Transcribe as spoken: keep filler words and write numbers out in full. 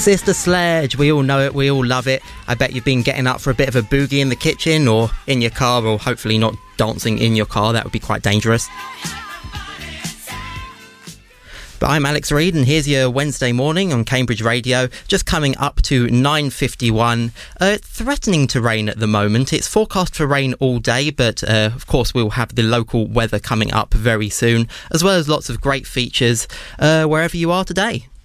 Sister Sledge, we all know it, we all love it. I bet you've been getting up for a bit of a boogie in the kitchen or in your car, or hopefully not dancing in your car, that would be quite dangerous. But I'm Alex Reid, and here's your Wednesday morning on Cambridge Radio, just coming up to nine fifty-one. Uh, threatening to rain at the moment. It's forecast for rain all day, but uh, of course we'll have the local weather coming up very soon, as well as lots of great features uh, wherever you are today.